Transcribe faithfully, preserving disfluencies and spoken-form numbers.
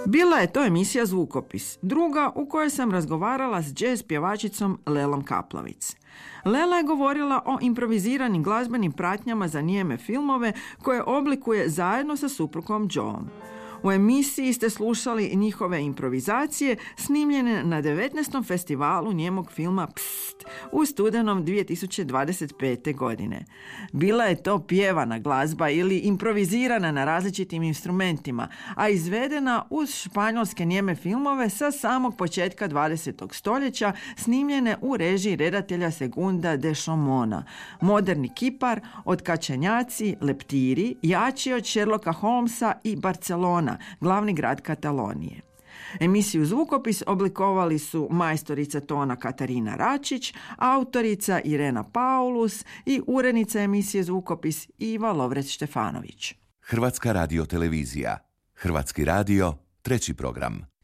Bila je to emisija Zvukopis, druga u kojoj sam razgovarala s jazz pjevačicom Lelom Kaplavic. Lela je govorila o improviziranim glazbenim pratnjama za nijeme filmove koje oblikuje zajedno sa suprugom Joeom. U emisiji ste slušali njihove improvizacije snimljene na devetnaestom festivalu njemog filma Psst u studenom dvije tisuće dvadeset pete. godine. Bila je to pjevana glazba ili improvizirana na različitim instrumentima, a izvedena uz španjolske njeme filmove sa samog početka dvadesetog stoljeća snimljene u režiji redatelja Segunda de Šomona. Moderni kipar, otkačenjaci, leptiri, jači od Sherlocka Holmesa i Barcelona, glavni grad Katalonije. Emisiju Zvukopis oblikovali su majstorica tona Katarina Račić, autorica Irena Paulus i urednica emisije Zvukopis Iva Lovrec-Štefanović. Hrvatska radiotelevizija. Hrvatski radio, treći program.